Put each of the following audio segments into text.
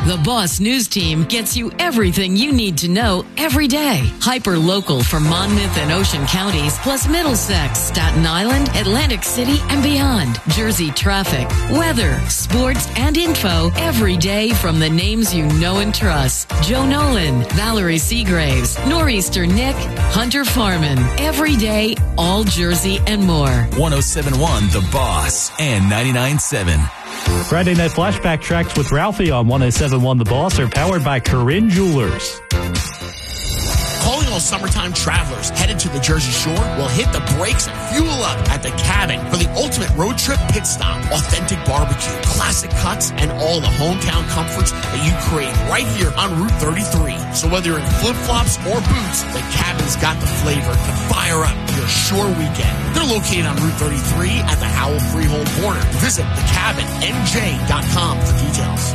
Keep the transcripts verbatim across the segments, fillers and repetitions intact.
The Boss News Team gets you everything you need to know every day. Hyper local for Monmouth and Ocean counties, plus Middlesex, Staten Island, Atlantic City, and beyond. Jersey traffic, weather, sports, and info every day from the names you know and trust. Joe Nolan, Valerie Seagraves, Nor'easter Nick, Hunter Farman. Every day, all Jersey and more. one oh seven point one The Boss and ninety-nine point seven. Friday Night Flashback tracks with Ralphie on one oh seven point one The Boss are powered by Corinne Jewelers. Calling all summertime travelers headed to the Jersey Shore will hit the brakes and fuel up at the Cabin for the ultimate road trip pit stop. Authentic barbecue, classic cuts, and all the hometown comforts that you crave right here on Route thirty-three. So whether you're in flip-flops or boots, the Cabin's got the flavor to fire up your shore weekend. They're located on Route thirty-three at the Howell Freehold border. Visit the cabin n j dot com for details.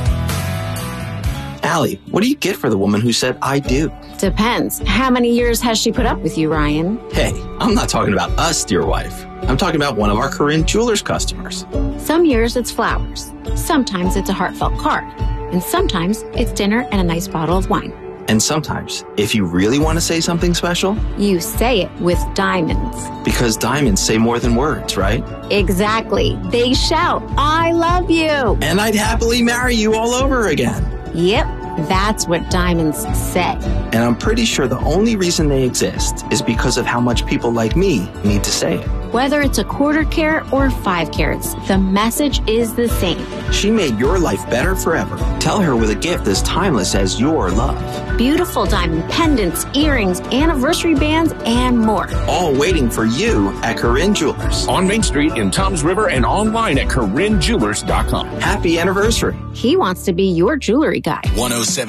Allie, what do you get for the woman who said, I do? Depends. How many years has she put up with you, Ryan? Hey, I'm not talking about us, dear wife. I'm talking about one of our Corinne Jewelers customers. Some years it's flowers. Sometimes it's a heartfelt card. And sometimes it's dinner and a nice bottle of wine. And sometimes, if you really want to say something special, you say it with diamonds. Because diamonds say more than words, right? Exactly. They shout, I love you. And I'd happily marry you all over again. Yep, that's what diamonds say. And I'm pretty sure the only reason they exist is because of how much people like me need to say it. Whether it's a quarter carat or five carats, the message is the same. She made your life better forever. Tell her with a gift as timeless as your love. Beautiful diamond pendants, earrings, anniversary bands, and more. All waiting for you at Corinne Jewelers. On Main Street in Toms River and online at corinne jewelers dot com. Happy anniversary. He wants to be your jewelry guy. one oh seven